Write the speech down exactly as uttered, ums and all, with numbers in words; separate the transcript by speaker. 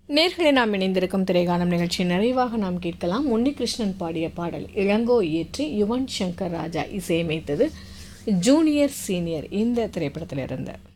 Speaker 1: நேர்களை நாம் இணைந்திருக்கும் திரைகாணும் நிகழ்ச்சி நிறைவாக நாம் கேட்கலாம். உன்னிகிருஷ்ணன் பாடிய பாடல் இளங்கோ இயற்றி யுவன் சங்கர் ராஜா இசையமைத்தது ஜூனியர் சீனியர் இந்த திரைப்படத்திலிருந்து.